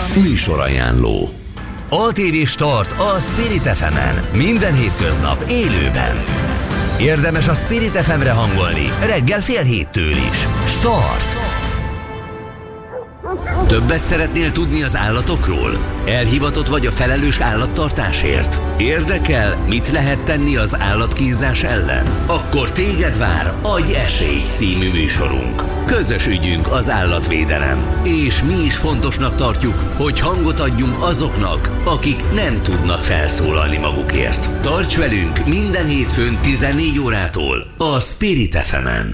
Műsorajánló. ATV Start a Spirit FM-en. Minden hétköznap élőben. Érdemes a Spirit FM-re hangolni reggel 6:30 is. Start! Többet szeretnél tudni az állatokról? Elhivatott vagy a felelős állattartásért? Érdekel, mit lehet tenni az állatkínzás ellen? Akkor téged vár Adj esélyt című műsorunk. Közös ügyünk az állatvédelem, és mi is fontosnak tartjuk, hogy hangot adjunk azoknak, akik nem tudnak felszólalni magukért. Tarts velünk minden hétfőn 14 órától a Spirit FM-en.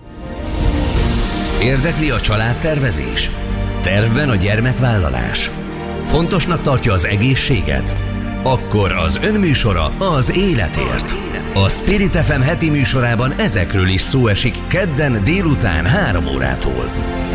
Érdekli a családtervezés? Tervben a gyermekvállalás? Fontosnak tartja az egészséget? Akkor az önműsora az életért. A Spirit FM heti műsorában ezekről is szó esik kedden délután 3 órától.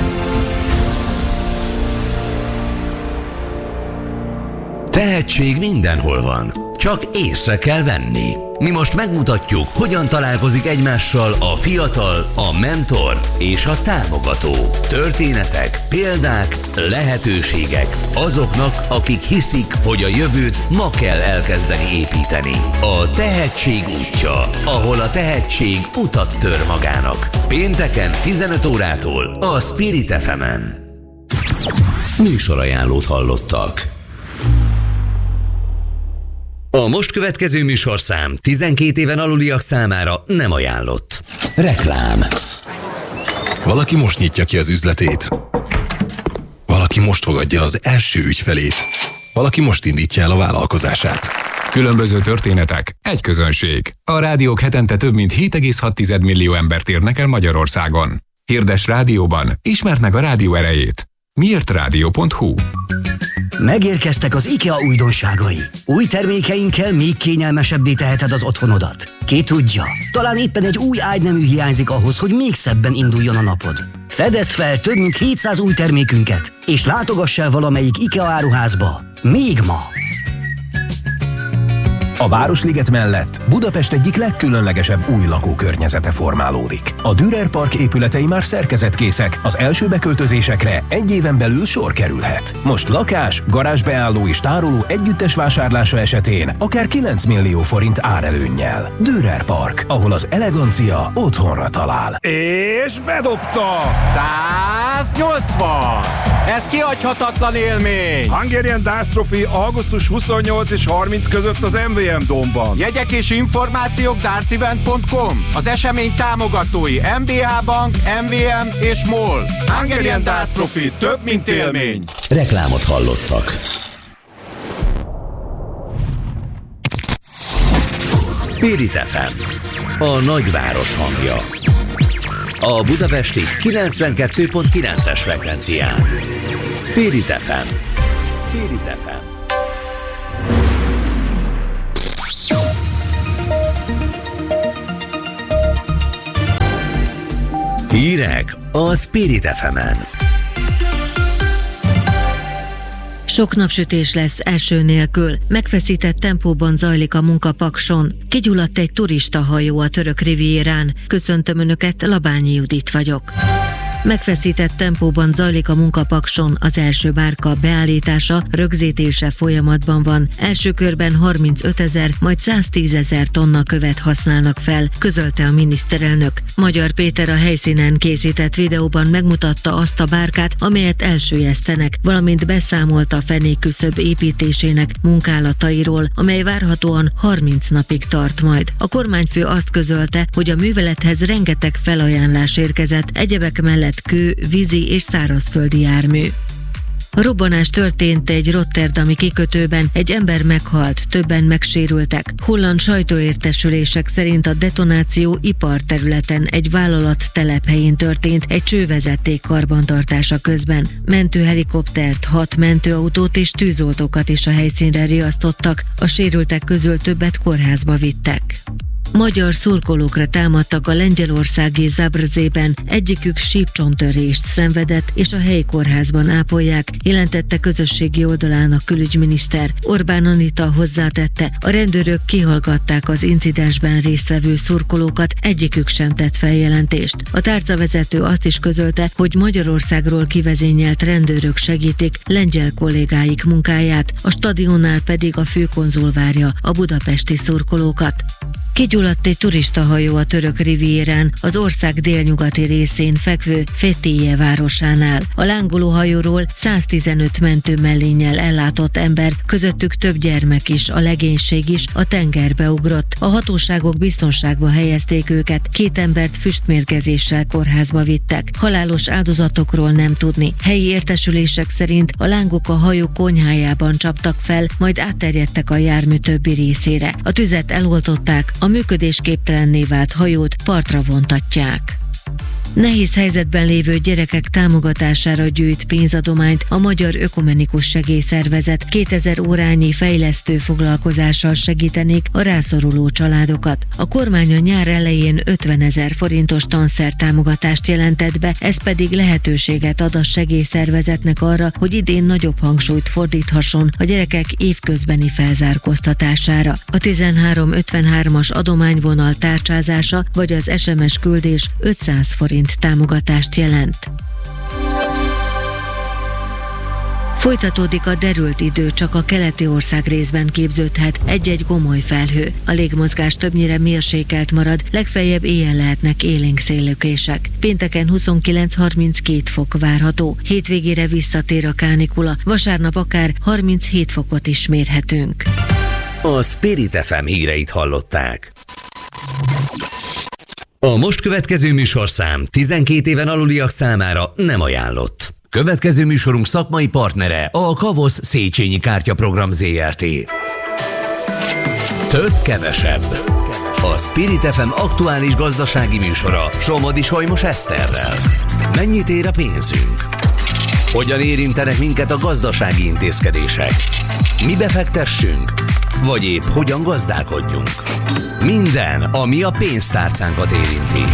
Tehetség mindenhol van, csak észre kell venni. Mi most megmutatjuk, hogyan találkozik egymással a fiatal, a mentor és a támogató. Történetek, példák, lehetőségek azoknak, akik hiszik, hogy a jövőt ma kell elkezdeni építeni. A tehetség útja, ahol a tehetség utat tör magának. Pénteken 15 órától a Spirit FM-en. Műsorajánlót hallottak. A most következő műsorszám 12 éven aluliak számára nem ajánlott. Reklám. Valaki most nyitja ki az üzletét. Valaki most fogadja az első ügyfelét. Valaki most indítja el a vállalkozását. Különböző történetek, egy közönség. A rádiók hetente több mint 7,6 millió embert érnek el Magyarországon. Hirdess rádióban, ismerd meg a rádió erejét. miértradio.hu. Megérkeztek az IKEA újdonságai. Új termékeinkkel még kényelmesebbé teheted az otthonodat. Ki tudja, talán éppen egy új ágynemű hiányzik ahhoz, hogy még szebben induljon a napod. Fedezd fel több mint 700 új termékünket, és látogass el valamelyik IKEA áruházba. Még ma! A Városliget mellett Budapest egyik legkülönlegesebb új lakókörnyezete formálódik. A Dürer Park épületei már szerkezetkészek, az első beköltözésekre egy éven belül sor kerülhet. Most lakás, garázsbeálló és tároló együttes vásárlása esetén akár 9 millió forint árelőnnyel. Dürer Park, ahol az elegancia otthonra talál. És bedobta! 180! Ez kihagyhatatlan élmény! Hungarian Darts Trophy augusztus 28 és 30 között az MVM Domban. Jegyek és információk dartsevent.com. Az esemény támogatói MBH Bank, MVM és MOL. Hungarian Darts Trophy, több mint élmény. Reklámot hallottak. Spirit FM, a nagyváros hangja. A budapesti 92.9-es frekvencián. Spirit FM. Spirit FM. Hírek a Spirit FM-en. Sok napsütés lesz eső nélkül, megfeszített tempóban zajlik a munka Pakson. Kigyulladt egy turistahajó a török rivierán. Köszöntöm Önöket, Labányi Judit vagyok. Megfeszített tempóban zajlik a munka Pakson, az első bárka beállítása, rögzítése folyamatban van. Első körben 35 000, majd 110 000 tonna követ használnak fel, közölte a miniszterelnök. Magyar Péter a helyszínen készített videóban megmutatta azt a bárkát, amelyet elsüllyesztenek, valamint beszámolt a fenékküszöb építésének munkálatairól, amely várhatóan 30 napig tart majd. A kormányfő azt közölte, hogy a művelethez rengeteg felajánlás érkezett, egyebek mellett kő, vízi és szárazföldi jármű. A robbanás történt egy rotterdami kikötőben, egy ember meghalt, többen megsérültek. Holland sajtóértesülések szerint a detonáció iparterületen egy vállalat telephelyén történt, egy csővezeték karbantartása közben. Mentőhelikoptert, 6 mentőautót és tűzoltókat is a helyszínre riasztottak, a sérültek közül többet kórházba vittek. Magyar szurkolókra támadtak a lengyelországi Zabrzében, egyikük sípcsontörést szenvedett, és a helyi kórházban ápolják, jelentette közösségi oldalán a külügyminiszter. Orbán Anita hozzátette, a rendőrök kihallgatták az incidensben résztvevő szurkolókat, egyikük sem tett feljelentést. A tárcavezető azt is közölte, hogy Magyarországról kivezényelt rendőrök segítik lengyel kollégáik munkáját, a stadionnál pedig a főkonzul várja a budapesti szurkolókat. Kigyulladt egy turistahajó a török rivierán, az ország délnyugati részén fekvő Fethiye városánál. A lángoló hajóról 115 mentőmellénnyel ellátott ember, közöttük több gyermek is, a legénység is a tengerbe ugrott. A hatóságok biztonságba helyezték őket, 2 embert füstmérgezéssel kórházba vittek. Halálos áldozatokról nem tudni. Helyi értesülések szerint a lángok a hajó konyhájában csaptak fel, majd átterjedtek a jármű többi részére. A tüzet eloltották, a működésképtelenné vált hajót partra vontatják. Nehéz helyzetben lévő gyerekek támogatására gyűjt pénzadományt a Magyar Ökumenikus Segélyszervezet. 2000 órányi fejlesztő foglalkozással segítenék a rászoruló családokat. A kormány a nyár elején 50 000 forintos tanszertámogatást jelentett be, ez pedig lehetőséget ad a segélyszervezetnek arra, hogy idén nagyobb hangsúlyt fordíthasson a gyerekek évközbeni felzárkóztatására. A 1353-as adományvonal tárcsázása vagy az SMS küldés 500 forint támogatást jelent. Folytatódik a derült idő, csak a keleti ország részben képződhet egy-egy gomoly felhő. A légmozgás többnyire mérsékelt marad, legfeljebb éjjel lehetnek élénk széllökések. Pénteken 29-32 fok várható, hétvégére visszatér a kánikula, vasárnap akár 37 fokot is mérhetünk. A Spirit FM híreit hallották. A most következő műsorszám 12 éven aluliak számára nem ajánlott. Következő műsorunk szakmai partnere a Kavosz Széchenyi Kártyaprogram Zrt. Több-kevesebb. A Spirit FM aktuális gazdasági műsora Somodi Solymos Eszterrel. Mennyit ér a pénzünk? Hogyan érintenek minket a gazdasági intézkedések? Mi befektessünk? Vagy épp hogyan gazdálkodjunk? Minden, ami a pénztárcánkat érinti.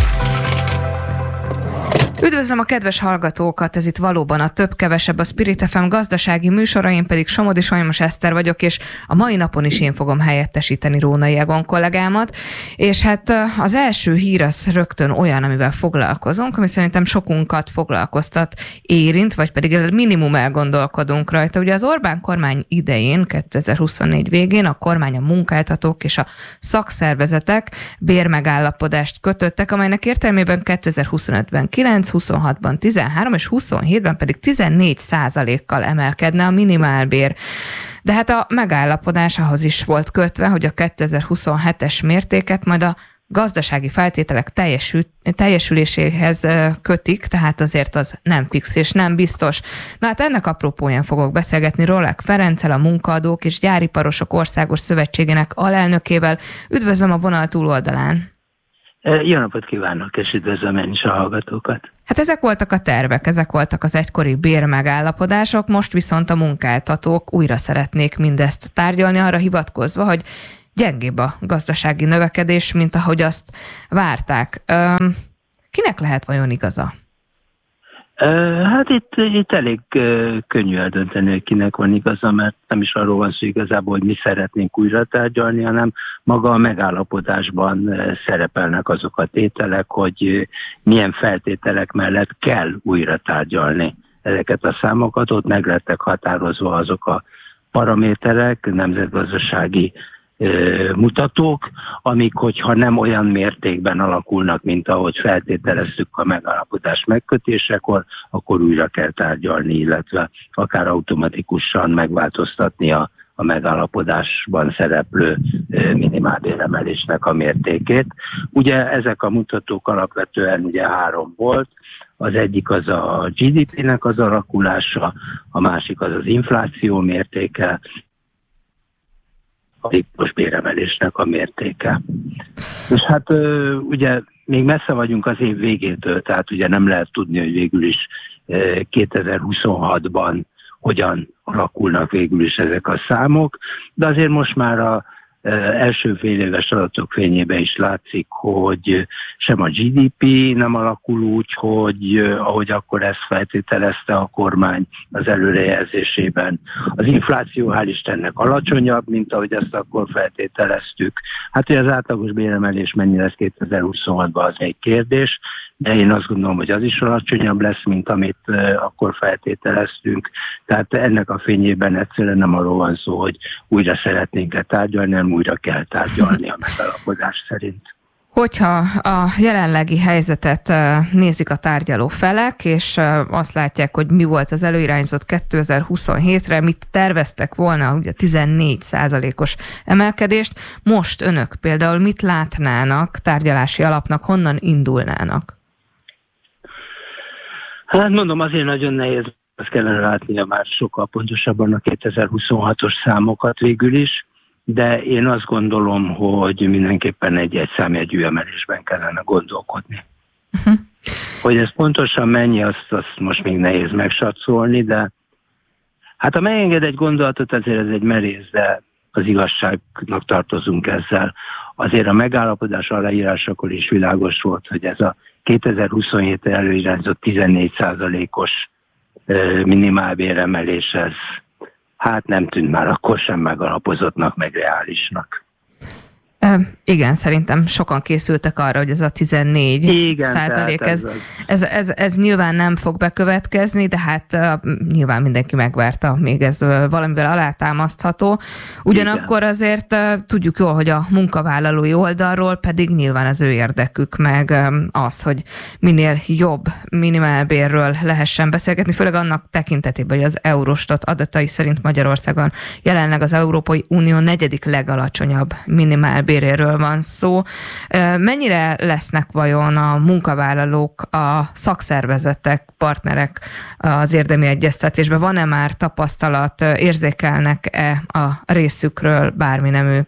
Üdvözlöm a kedves hallgatókat, ez itt valóban a több-kevesebb a Spirit FM gazdasági műsora, én pedig Somodi Solymos Eszter vagyok, és a mai napon is én fogom helyettesíteni Rónai Egon kollégámat, és hát az első hír az rögtön olyan, amivel foglalkozunk, ami szerintem sokunkat foglalkoztat, érint, vagy pedig minimum elgondolkodunk rajta. Ugye az Orbán kormány idején, 2024 végén a kormány, a munkáltatók és a szakszervezetek bérmegállapodást kötöttek, amelynek értelmében 2025-ben 9, 26-ban 13 és 27-ben pedig 14%-kal emelkedne a minimálbér. De hát a megállapodás ahhoz is volt kötve, hogy a 2027-es mértéket majd a gazdasági feltételek teljesüléséhez kötik, tehát azért az nem fix és nem biztos. Na hát ennek apropóján fogok beszélgetni Rolák Ferenccel, a Munkaadók és Gyáriparosok Országos Szövetségének alelnökével. Üdvözlöm a vonal túloldalán! Jó napot kívánok, és üdvözlöm én is a hallgatókat. Hát ezek voltak a tervek, ezek voltak az egykori bérmegállapodások, most viszont a munkáltatók újra szeretnék mindezt tárgyalni, arra hivatkozva, hogy gyengébb a gazdasági növekedés, mint ahogy azt várták. Kinek lehet vajon igaza? Hát itt elég könnyű eldönteni, hogy kinek van igaza, mert nem is arról van szó igazából, hogy mi szeretnénk újra tárgyalni, hanem maga a megállapodásban szerepelnek azok a tételek, hogy milyen feltételek mellett kell újra tárgyalni ezeket a számokat. Ott meg lettek határozva azok a paraméterek, nemzetgazdasági mutatók, amik, hogyha nem olyan mértékben alakulnak, mint ahogy feltételeztük a megállapodás megkötésekor, akkor újra kell tárgyalni, illetve akár automatikusan megváltoztatni a megállapodásban szereplő minimálbéremelésnek a mértékét. Ugye ezek a mutatók alapvetően ugye 3 volt, az egyik az a GDP-nek az alakulása, a másik az az infláció mértéke, a most béremelésnek a mértéke. És hát ugye még messze vagyunk az év végétől, tehát ugye nem lehet tudni, hogy végül is 2026-ban hogyan alakulnak végül is ezek a számok, de azért most már első fél éves adatok fényében is látszik, hogy sem a GDP nem alakul úgy, hogy ahogy akkor ezt feltételezte a kormány az előrejelzésében. Az infláció hál' Istennek alacsonyabb, mint ahogy ezt akkor feltételeztük. Hát, hogy az átlagos béremelés mennyi lesz 2026-ban, az egy kérdés, de én azt gondolom, hogy az is alacsonyabb lesz, mint amit akkor feltételeztünk. Tehát ennek a fényében egyszerűen nem arról van szó, hogy újra szeretnénk tárgyalni, hanem újra kell tárgyalni a megállapodás szerint. Hogyha a jelenlegi helyzetet nézik a tárgyaló felek, és azt látják, hogy mi volt az előirányzott 2027-re, mit terveztek volna, ugye 14%-os emelkedést, most önök például mit látnának tárgyalási alapnak, honnan indulnának? Hát mondom, azért nagyon nehéz, azt kellene látnia már sokkal pontosabban a 2026-os számokat végül is, de én azt gondolom, hogy mindenképpen egy számjegyű emelésben kellene gondolkodni. Hogy ez pontosan mennyi, azt most még nehéz megsatszolni, de hát ha megenged egy gondolatot, azért ez egy merész, de az igazságnak tartozunk ezzel. Azért a megállapodás aláírásakor is világos volt, hogy ez a 2027-re előirányzott 14%-os minimálbéremelés, ez hát nem tűnt már akkor sem megalapozottnak, meg reálisnak. Igen, szerintem sokan készültek arra, hogy ez a 14%, ez nyilván nem fog bekövetkezni, de hát nyilván mindenki megvárta, még ez valamivel alátámasztható. Ugyanakkor azért tudjuk jól, hogy a munkavállalói oldalról pedig nyilván az ő érdekük meg az, hogy minél jobb minimálbérről lehessen beszélgetni, főleg annak tekintetében, hogy az Eurostat adatai szerint Magyarországon jelenleg az Európai Unió 4. legalacsonyabb minimálbéréről van szó. Mennyire lesznek vajon a munkavállalók, a szakszervezetek, partnerek az érdemi egyeztetésben? Van-e már tapasztalat, érzékelnek-e a részükről bármi nemű,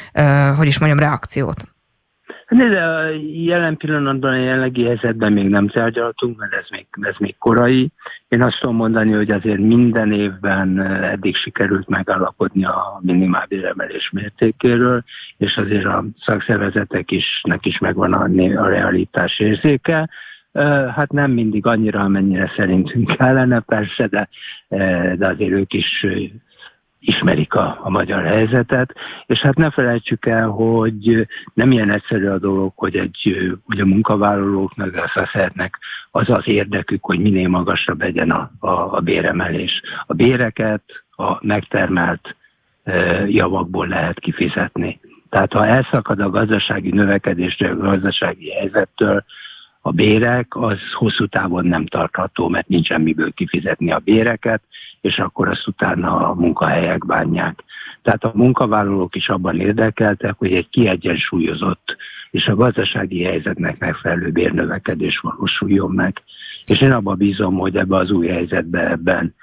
reakciót? De a jelen pillanatban, a jelenlegi helyzetben még nem tárgyaltunk, mert ez még korai. Én azt tudom mondani, hogy azért minden évben eddig sikerült megállapodni a minimálbéremelés mértékéről, és azért a szakszervezeteknek is megvan a realitás érzéke. Hát nem mindig annyira, amennyire szerintünk kellene persze, de azért ők is ismerik a magyar helyzetet, és hát ne felejtsük el, hogy nem ilyen egyszerű a dolog, hogy a munkavállalóknak, a szakszervezeteknek az az érdekük, hogy minél magasabb legyen a béremelés. A béreket a megtermelt javakból lehet kifizetni. Tehát ha elszakad a gazdasági növekedéstől, a gazdasági helyzettől, a bérek, az hosszú távon nem tartható, mert nincsen miből kifizetni a béreket, és akkor azt utána a munkahelyek bánják. Tehát a munkavállalók is abban érdekeltek, hogy egy kiegyensúlyozott és a gazdasági helyzetnek megfelelő bérnövekedés valósuljon meg. És én abban bízom, hogy ebben az új helyzetben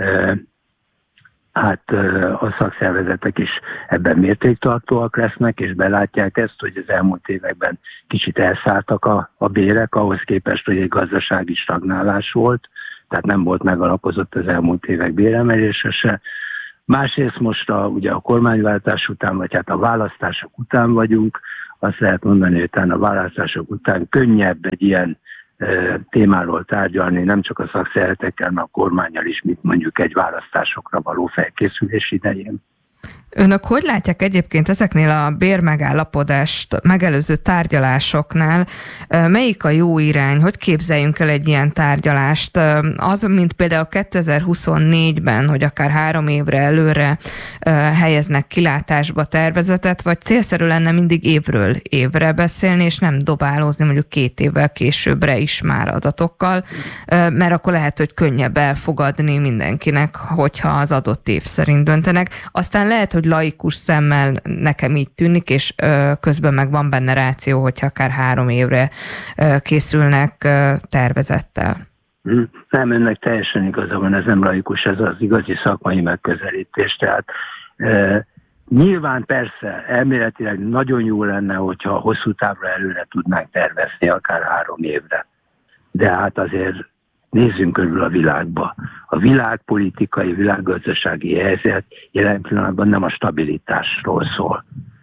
a szakszervezetek is ebben mértéktartóak lesznek, és belátják ezt, hogy az elmúlt években kicsit elszálltak a bérek, ahhoz képest, hogy egy gazdasági stagnálás volt, tehát nem volt megalapozott az elmúlt évek béremelése se. Másrészt most ugye a kormányváltás után, vagy hát a választások után vagyunk, azt lehet mondani, hogy talán a választások után könnyebb egy ilyen témáról tárgyalni, nem csak a szakszervezetekkel, hanem a kormánnyal is, mint mondjuk egy választásokra való felkészülés idején. Önök hogy látják egyébként ezeknél a bérmegállapodást megelőző tárgyalásoknál, melyik a jó irány, hogy képzeljünk el egy ilyen tárgyalást? Az, mint például 2024-ben, hogy akár 3 évre előre helyeznek kilátásba tervezetet, vagy célszerű lenne mindig évről évre beszélni, és nem dobálózni mondjuk 2 évvel későbbre is már adatokkal, mert akkor lehet, hogy könnyebb elfogadni mindenkinek, hogyha az adott év szerint döntenek. Aztán lehet, hogy laikus szemmel nekem így tűnik, és közben meg van benne ráció, hogyha akár 3 évre készülnek tervezettel. Nem, önnek teljesen igaza van, ez nem laikus, ez az igazi szakmai megközelítés. Tehát nyilván persze elméletileg nagyon jó lenne, hogyha hosszú távra előre tudnánk tervezni, akár 3 évre. De hát azért nézzünk körül a világba. A világpolitikai, világgazdasági helyzet jelen pillanatban nem a stabilitásról szól.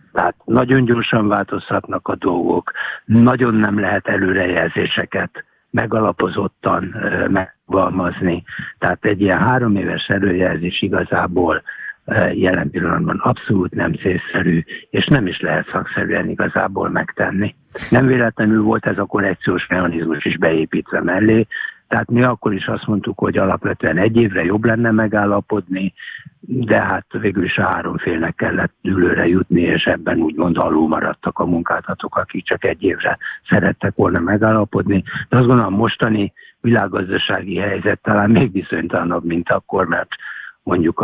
Tehát nagyon gyorsan változhatnak a dolgok, nagyon nem lehet előrejelzéseket megalapozottan megfogalmazni. Tehát egy ilyen 3 éves előrejelzés igazából jelen pillanatban abszolút nem célszerű, és nem is lehet szakszerűen igazából megtenni. Nem véletlenül volt ez a korrekciós mechanizmus is beépítve mellé, tehát mi akkor is azt mondtuk, hogy alapvetően 1 évre jobb lenne megállapodni, de hát végül is a 3 félnek kellett dűlőre jutni, és ebben úgymond alul maradtak a munkáltatók, akik csak 1 évre szerettek volna megállapodni. De azt gondolom, a mostani világgazdasági helyzet talán még viszonytalanabb, mint akkor, mert mondjuk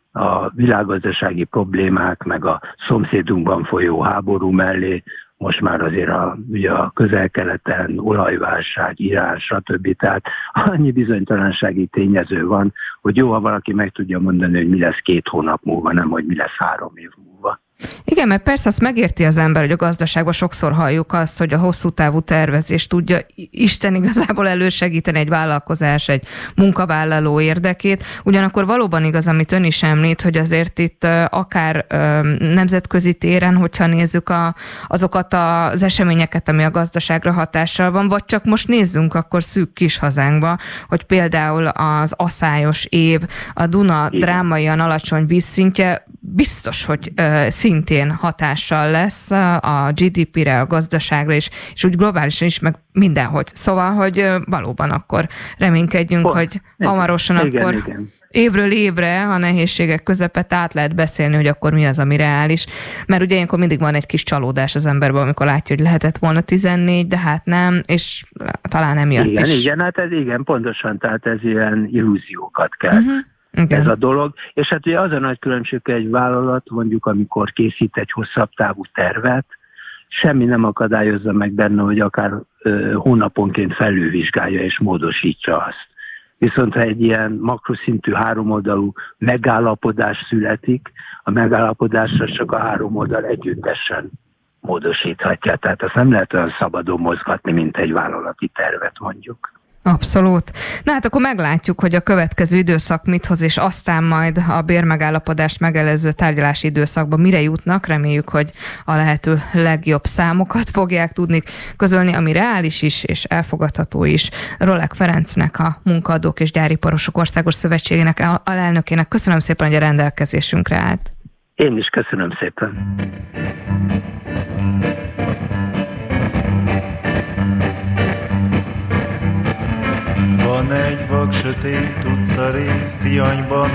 a világgazdasági problémák, meg a szomszédunkban folyó háború mellé most már azért ugye a Közel-Keleten olajválság, Irán, stb. Tehát annyi bizonytalansági tényező van, hogy jó, ha valaki meg tudja mondani, hogy mi lesz 2 hónap múlva, nem hogy mi lesz 3 év múlva. Igen, mert persze azt megérti az ember, hogy a gazdaságban sokszor halljuk azt, hogy a hosszú távú tervezés tudja Isten igazából elősegíteni egy vállalkozás, egy munkavállaló érdekét. Ugyanakkor valóban igaz, amit ön is említ, hogy azért itt akár nemzetközi téren, hogyha nézzük azokat az eseményeket, ami a gazdaságra hatással van, vagy csak most nézzünk akkor szűk kis hazánkba, hogy például az aszályos év, a Duna drámaian alacsony vízszintje biztos, hogy szintén hatással lesz a GDP-re, a gazdaságra is, és úgy globálisan is, meg mindenhogy. Szóval, hogy valóban akkor reménykedjünk, hogy hamarosan akkor évről évre a nehézségek közepette át lehet beszélni, hogy akkor mi az, ami reális. Mert ugye ilyenkor mindig van egy kis csalódás az emberben, amikor látja, hogy lehetett volna 14, de hát nem, és talán emiatt is. Igen, hát ez igen, pontosan, tehát ez ilyen illúziókat kell. Ez a dolog. És hát ugye az a nagy különbség, egy vállalat mondjuk, amikor készít egy hosszabb távú tervet, semmi nem akadályozza meg benne, hogy akár hónaponként felülvizsgálja és módosítsa azt. Viszont ha egy ilyen makroszintű 3-oldalú megállapodás születik, a megállapodásra csak a 3 oldal együttesen módosíthatja. Tehát azt nem lehet olyan szabadon mozgatni, mint egy vállalati tervet mondjuk. Abszolút. Na hát akkor meglátjuk, hogy a következő időszak mit hoz, és aztán majd a bérmegállapodást megelőző tárgyalási időszakban mire jutnak. Reméljük, hogy a lehető legjobb számokat fogják tudni közölni, ami reális is, és elfogadható is. Rolek Ferencnek, a Munkaadók és Gyáriparosok Országos Szövetségének alelnökének köszönöm szépen, hogy a rendelkezésünkre állt. Én is köszönöm szépen. Van egy vak sötét utcarész Tihangyban,